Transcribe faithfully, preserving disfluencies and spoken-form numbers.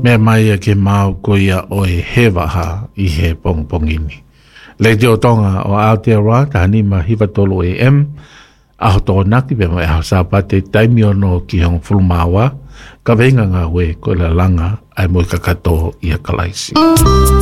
Me mai e ke mau ko ia o e hewaha i he pongpongini. Le te o tonga o Aotearoa, tahani ma hiwa tolo e em, aho tō naki pe mai aho sāpate taimi ono ki hong fulmawa, ka venga ngā we ko la langa ai moi kakato i a kalaisi.